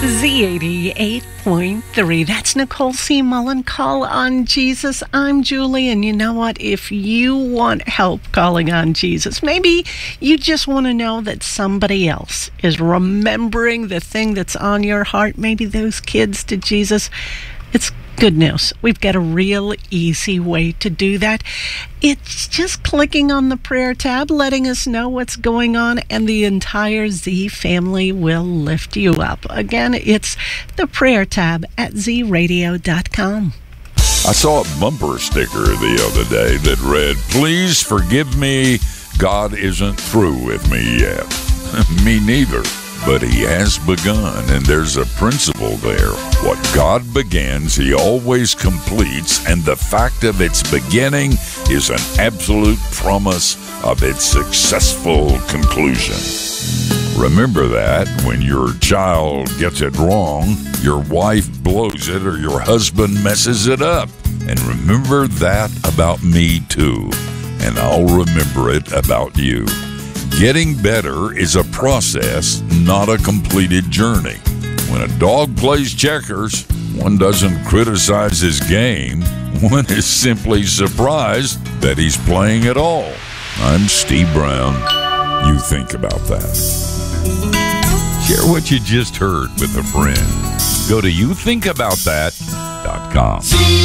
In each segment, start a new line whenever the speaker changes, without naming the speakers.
Z88.3. That's Nicole C. Mullen. Call on Jesus. I'm Julie, and you know what? If you want help calling on Jesus, maybe you just want to know that somebody else is remembering the thing that's on your heart. Maybe those kids to Jesus. It's good news. We've got a real easy way to do that. It's just clicking on the prayer tab, letting us know what's going on, and the entire Z family will lift you up. Again, it's the prayer tab at zradio.com.
I saw a bumper sticker the other day that read, "Please forgive me, God isn't through with me yet." Me neither. But he has begun, and there's a principle there. What God begins, he always completes, and the fact of its beginning is an absolute promise of its successful conclusion. Remember that when your child gets it wrong, your wife blows it, or your husband messes it up. And remember that about me too, and I'll remember it about you. Getting better is a process, not a completed journey. When a dog plays checkers, one doesn't criticize his game. One is simply surprised that he's playing at all. I'm Steve Brown. You think about that. Share what you just heard with a friend. Go to youthinkaboutthat.com.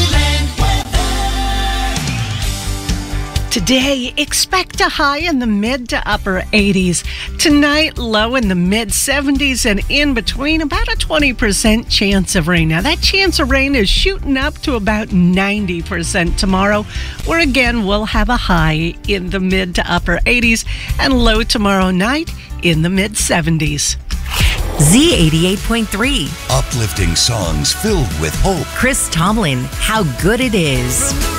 Today, expect a high in the mid to upper 80s. Tonight, low in the mid 70s, and in between, about a 20% chance of rain. Now, that chance of rain is shooting up to about 90% tomorrow, where again, we'll have a high in the mid to upper 80s, and low tomorrow night in the mid 70s.
Z88.3.
Uplifting songs filled with hope.
Chris Tomlin, How Good It Is.